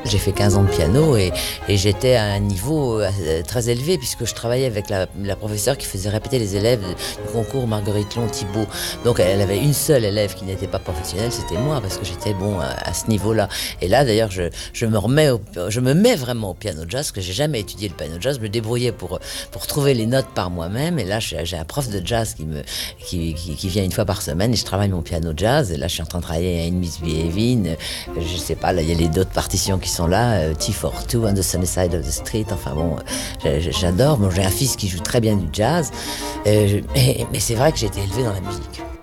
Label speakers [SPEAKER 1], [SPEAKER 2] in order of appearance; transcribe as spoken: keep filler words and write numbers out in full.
[SPEAKER 1] J'ai fait quinze ans de piano et, et j'étais à un niveau euh, très élevé puisque je travaillais avec la, la professeure qui faisait répéter les élèves du concours Marguerite Long-Thibault. Donc elle avait une seule élève qui n'était pas professionnelle, c'était moi parce que j'étais bon à, à ce niveau-là. Et là d'ailleurs je, je, me remets au, je me mets vraiment au piano jazz parce que j'ai jamais étudié le piano jazz, je me débrouillais pour, pour trouver les notes par moi-même. Et là j'ai un prof de jazz qui, me, qui, qui, qui vient une fois par semaine et je travaille mon piano jazz. Et là je suis en train de travailler à une Miss Behavin. Je sais pas, là il y a les d'autres partitions qui sont là, euh, T quarante deux, On the Sunny Side of the Street, enfin bon, euh, j'adore. Bon, j'ai un fils qui joue très bien du jazz, euh, je, mais, mais c'est vrai que j'ai été élevé dans la musique.